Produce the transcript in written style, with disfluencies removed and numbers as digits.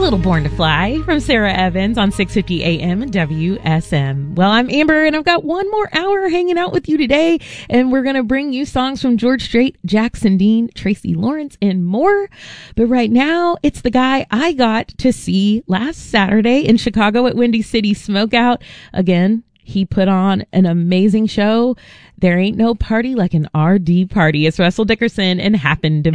little Born to Fly from Sarah Evans on 650 AM WSM. Well, I'm Amber, and I've got one more hour hanging out with you today, and we're going to bring you songs from George Strait, Jackson Dean, Tracy Lawrence, and more. But right now, it's the guy I got to see last Saturday in Chicago at Windy City Smokeout. Again, he put on an amazing show. There ain't no party like an RD party. It's Russell Dickerson and Happened to